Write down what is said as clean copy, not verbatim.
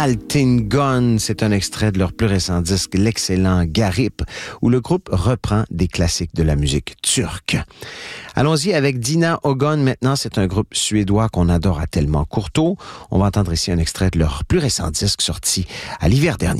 Altingon. C'est un extrait de leur plus récent disque, l'excellent Garip, où le groupe reprend des classiques de la musique turque. Allons-y avec Dina Ogon maintenant. C'est un groupe suédois qu'on adore à tellement courteau. On va entendre ici un extrait de leur plus récent disque sorti à l'hiver dernier.